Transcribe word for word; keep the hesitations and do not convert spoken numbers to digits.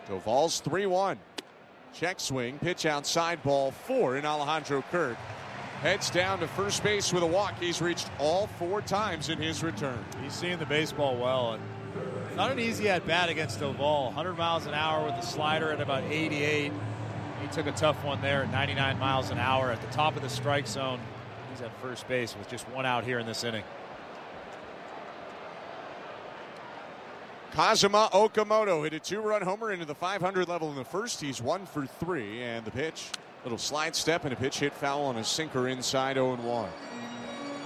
Doval's three one. Check swing, pitch outside, ball four in Alejandro Kirk. Heads down to first base with a walk. He's reached all four times in his return. He's seeing the baseball well. And not an easy at-bat against Doval. one hundred miles an hour with the slider at about eighty-eight. He took a tough one there at ninety-nine miles an hour at the top of the strike zone. He's at first base with just one out here in this inning. Kazuma Okamoto hit a two-run homer into the five hundred level in the first. He's one for three, and the pitch, little slide step and a pitch hit foul on a sinker inside oh and one.